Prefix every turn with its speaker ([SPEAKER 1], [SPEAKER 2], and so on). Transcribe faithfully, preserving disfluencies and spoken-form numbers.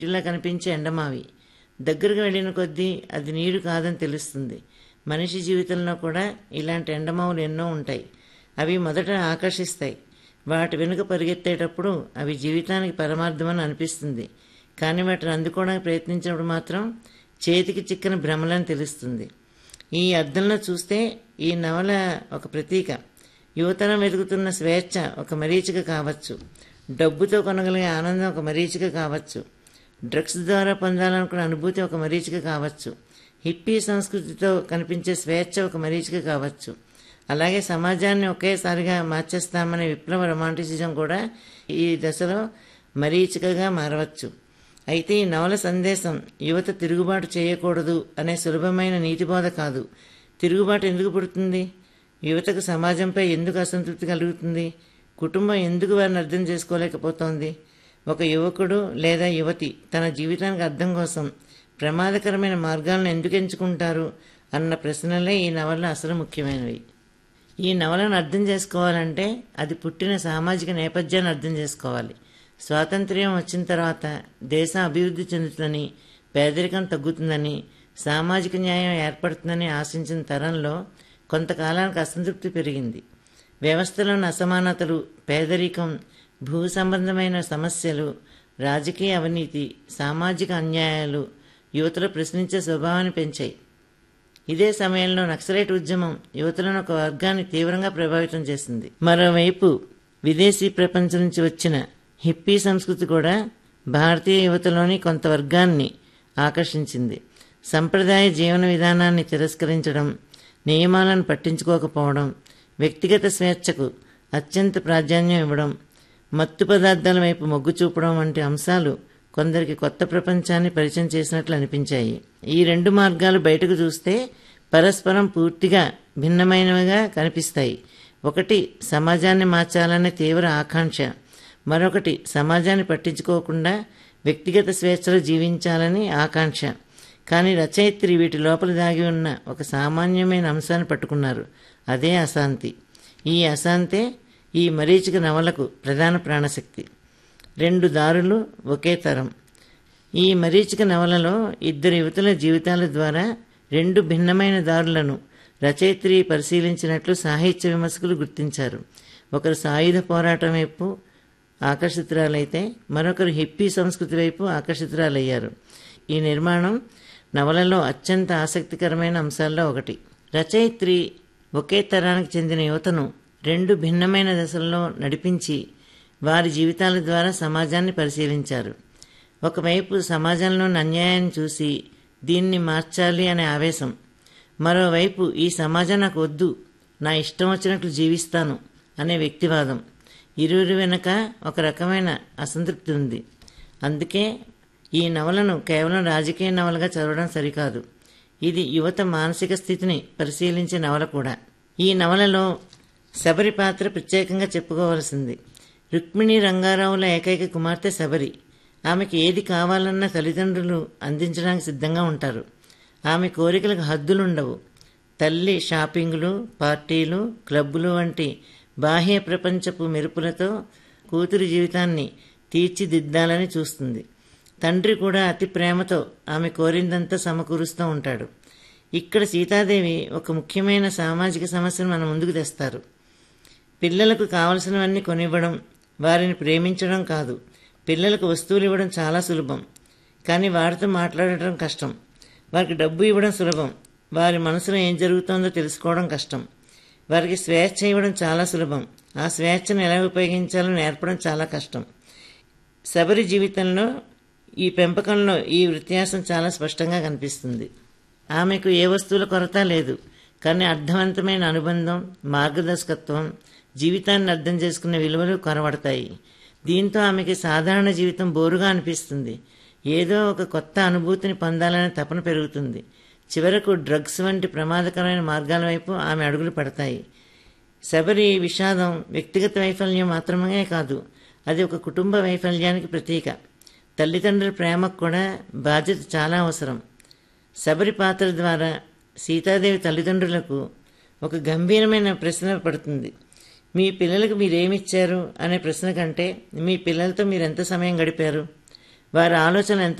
[SPEAKER 1] ఇలా కనిపించే ఎండమావి దగ్గరకు వెళ్ళిన కొద్దీ అది నీరు కాదని తెలుస్తుంది. మనిషి జీవితంలో కూడా ఇలాంటి ఎండమావులు ఎన్నో ఉంటాయి. అవి మొదట ఆకర్షిస్తాయి. వాటి వెనుక పరిగెత్తేటప్పుడు అవి జీవితానికి పరమార్థమని అనిపిస్తుంది. కానీ వాటిని అందుకోవడానికి ప్రయత్నించినప్పుడు మాత్రం చేతికి చిక్కని భ్రమలని తెలుస్తుంది. ఈ అర్థంలో చూస్తే ఈ నవల ఒక ప్రతీక. యువతరం వెతుకుతున్న స్వేచ్ఛ ఒక మరీచిక కావచ్చు, డబ్బుతో కొనగలిగే ఆనందం ఒక మరీచిక కావచ్చు, డ్రగ్స్ ద్వారా పొందాలనుకున్న అనుభూతి ఒక మరీచిక కావచ్చు, హిప్పీ సంస్కృతితో కనిపించే స్వేచ్ఛ ఒక మరీచిక కావచ్చు, అలాగే సమాజాన్ని ఒకేసారిగా మార్చేస్తామనే విప్లవ రొమాంటిసిజం కూడా ఈ దశలో మరీచికగా మారవచ్చు. అయితే ఈ నవల సందేశం యువత తిరుగుబాటు చేయకూడదు అనే సులభమైన నీతిబోధ కాదు. తిరుగుబాటు ఎందుకు పుడుతుంది? యువతకు సమాజంపై ఎందుకు అసంతృప్తి కలుగుతుంది? కుటుంబం ఎందుకు వారిని అర్థం చేసుకోలేకపోతోంది? ఒక యువకుడు లేదా యువతి తన జీవితానికి అర్థం కోసం ప్రమాదకరమైన మార్గాలను ఎందుకు ఎంచుకుంటారు అన్న ప్రశ్నలే ఈ నవల అసలు ముఖ్యమైనవి. ఈ నవలను అర్థం చేసుకోవాలంటే అది పుట్టిన సామాజిక నేపథ్యాన్ని అర్థం చేసుకోవాలి. స్వాతంత్ర్యం వచ్చిన తర్వాత దేశం అభివృద్ధి చెందుతుందని, పేదరికం తగ్గుతుందని, సామాజిక న్యాయం ఏర్పడుతుందని ఆశించిన తరంలో కొంతకాలానికి అసంతృప్తి పెరిగింది. వ్యవస్థలోని అసమానతలు, పేదరికం, భూ సంబంధమైన సమస్యలు, రాజకీయ అవినీతి, సామాజిక అన్యాయాలు యువతలో ప్రశ్నించే స్వభావాన్ని పెంచాయి. ఇదే సమయంలో నక్సలైట్ ఉద్యమం యువతలను ఒక వర్గాన్ని తీవ్రంగా ప్రభావితం చేసింది. మరోవైపు విదేశీ ప్రపంచం నుంచి వచ్చిన హిప్పీ సంస్కృతి కూడా భారతీయ యువతలోని కొంత వర్గాన్ని ఆకర్షించింది. సంప్రదాయ జీవన విధానాన్ని తిరస్కరించడం, నియమాలను పట్టించుకోకపోవడం, వ్యక్తిగత స్వేచ్ఛకు అత్యంత ప్రాధాన్యం ఇవ్వడం, మత్తు పదార్థాల వైపు మొగ్గు చూపడం వంటి అంశాలు కొందరికి కొత్త ప్రపంచాన్ని పరిచయం చేసినట్లు అనిపించాయి. ఈ రెండు మార్గాలు బయటకు చూస్తే పరస్పరం పూర్తిగా భిన్నమైనవిగా కనిపిస్తాయి. ఒకటి సమాజాన్ని మార్చాలనే తీవ్ర ఆకాంక్ష, మరొకటి సమాజాన్ని పట్టించుకోకుండా వ్యక్తిగత స్వేచ్ఛలో జీవించాలని ఆకాంక్ష. కానీ రచయిత్రి వీటి లోపల దాగి ఉన్న ఒక సామాన్యమైన అంశాన్ని పట్టుకున్నారు. అదే అశాంతి. ఈ అశాంతే ఈ మరీచిక నవలకు ప్రధాన ప్రాణశక్తి. రెండు దారులు ఒకే తరం. ఈ మరీచిక నవలలో ఇద్దరు యువతుల జీవితాల ద్వారా రెండు భిన్నమైన దారులను రచయిత్రి పరిశీలించినట్లు సాహిత్య విమర్శకులు గుర్తించారు. ఒకరు సాయుధ పోరాటం వైపు ఆకర్షితురాలైతే మరొకరు హిప్పీ సంస్కృతి వైపు ఆకర్షితురాలయ్యారు. ఈ నిర్మాణం నవలలో అత్యంత ఆసక్తికరమైన అంశాల్లో ఒకటి. రచయిత్రి ఒకే తరానికి చెందిన యువతను రెండు భిన్నమైన దశల్లో నడిపించి వారి జీవితాల ద్వారా సమాజాన్ని పరిశీలించారు. ఒకవైపు సమాజంలోని అన్యాయాన్ని చూసి దీన్ని మార్చాలి అనే ఆవేశం, మరోవైపు ఈ సమాజం నాకు వద్దు, నా ఇష్టం వచ్చినట్లు జీవిస్తాను అనే వ్యక్తివాదం. ఇరువురి వెనుక ఒక రకమైన అసంతృప్తి ఉంది. అందుకే ఈ నవలను కేవలం రాజకీయ నవలగా చదవడం సరికాదు. ఇది యువత మానసిక స్థితిని పరిశీలించే నవల కూడా. ఈ నవలలో శబరి పాత్ర ప్రత్యేకంగా చెప్పుకోవలసింది. రుక్మిణి రంగారావుల ఏకైక కుమార్తె శబరి. ఆమెకి ఏది కావాలన్నా తల్లిదండ్రులు అందించడానికి సిద్ధంగా ఉంటారు. ఆమె కోరికలకు హద్దులుండవు. తల్లి షాపింగులు, పార్టీలు, క్లబ్బులు వంటి బాహ్య ప్రపంచపు మెరుపులతో కూతురి జీవితాన్ని తీర్చిదిద్దాలని చూస్తుంది. తండ్రి కూడా అతి ప్రేమతో ఆమె కోరిందంతా సమకూరుస్తూ ఉంటాడు. ఇక్కడ సీతాదేవి ఒక ముఖ్యమైన సామాజిక సమస్యను మన ముందుకు తెస్తారు. పిల్లలకు కావలసినవన్నీ కొనివ్వడం, వారిని ప్రేమించడం కాదు. పిల్లలకు వస్తువులు ఇవ్వడం చాలా సులభం, కానీ వారితో మాట్లాడటం కష్టం. వారికి డబ్బు ఇవ్వడం సులభం, వారి మనసులో ఏం జరుగుతోందో తెలుసుకోవడం కష్టం. వారికి స్వేచ్ఛ ఇవ్వడం చాలా సులభం, ఆ స్వేచ్ఛను ఎలా ఉపయోగించాలో నేర్పడం చాలా కష్టం. శబరి జీవితంలో ఈ పెంపకంలో ఈ వ్యత్యాసం చాలా స్పష్టంగా కనిపిస్తుంది. ఆమెకు ఏ వస్తువుల కొరత లేదు, కానీ అర్థవంతమైన అనుబంధం, మార్గదర్శకత్వం, జీవితాన్ని అర్థం చేసుకునే విలువలు కొరవడతాయి. దీంతో ఆమెకి సాధారణ జీవితం బోరుగా అనిపిస్తుంది. ఏదో ఒక కొత్త అనుభూతిని పొందాలనే తపన పెరుగుతుంది. చివరకు డ్రగ్స్ వంటి ప్రమాదకరమైన మార్గాల వైపు ఆమె అడుగులు పడతాయి. శబరి విషాదం వ్యక్తిగత వైఫల్యం మాత్రమే కాదు, అది ఒక కుటుంబ వైఫల్యానికి ప్రతీక. తల్లిదండ్రుల ప్రేమకు కూడా బాధ్యత చాలా అవసరం. శబరి పాత్ర ద్వారా సీతాదేవి తల్లిదండ్రులకు ఒక గంభీరమైన ప్రశ్న పడుతుంది. మీ పిల్లలకు మీరేమిచ్చారు అనే ప్రశ్న కంటే మీ పిల్లలతో మీరు ఎంత సమయం గడిపారు, వారి ఆలోచనలు ఎంత